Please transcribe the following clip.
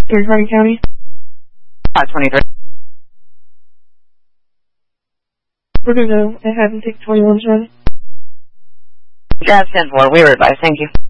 Here's Hardin County. 523. We're going to go ahead and take 21's run. Drive 10-4. We were advised. Thank you.